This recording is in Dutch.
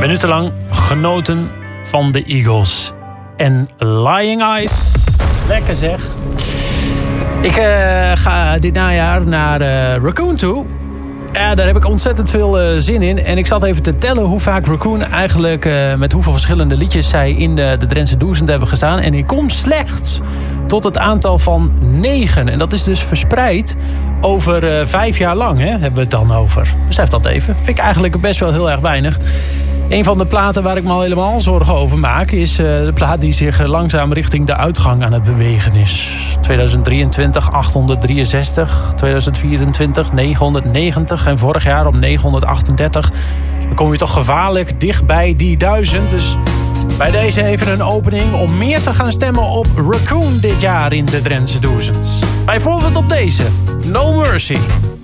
minutenlang genoten van de Eagles. En Lying Eyes. Lekker zeg. Ik ga dit najaar naar Raccoon toe. Ja, daar heb ik ontzettend veel zin in. En ik zat even te tellen hoe vaak Raccoon eigenlijk... met hoeveel verschillende liedjes zij in de Drentse Duizend hebben gestaan. En ik kom slechts tot het aantal van 9. En dat is dus verspreid over 5 jaar lang. Hè, hebben we het dan over. Besef dat even. Vind ik eigenlijk best wel heel erg weinig. Een van de platen waar ik me al helemaal zorgen over maak... is de plaat die zich langzaam richting de uitgang aan het bewegen is. 2023 863, 2024 990 en vorig jaar op 938. Dan kom je toch gevaarlijk dichtbij die 1000. Dus bij deze even een opening om meer te gaan stemmen op Raccoon dit jaar in de Drentse Duizend. Bijvoorbeeld op deze, No Mercy.